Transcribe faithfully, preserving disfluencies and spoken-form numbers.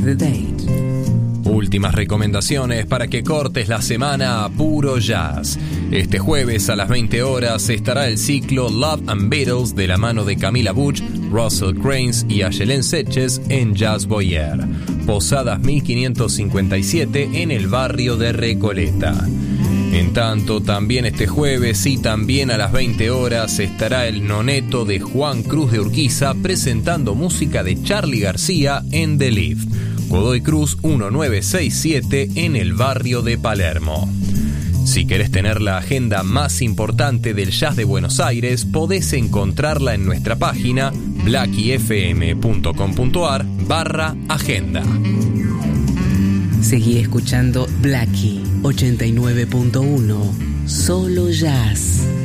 the date. Últimas recomendaciones para que cortes la semana a puro jazz. Este jueves a las veinte horas estará el ciclo Love and Beatles de la mano de Camila Butch, Russell Cranes y Ayelen Seches en Jazz Boyer. Posadas mil quinientos cincuenta y siete en el barrio de Recoleta. En tanto, también este jueves y también a las veinte horas estará el noneto de Juan Cruz de Urquiza presentando música de Charly García en The Lift. Godoy Cruz mil novecientos sesenta y siete en el barrio de Palermo. Si querés tener la agenda más importante del jazz de Buenos Aires, podés encontrarla en nuestra página blackyfm.com.ar barra agenda. Seguí escuchando Blackie ochenta y nueve punto uno, solo jazz.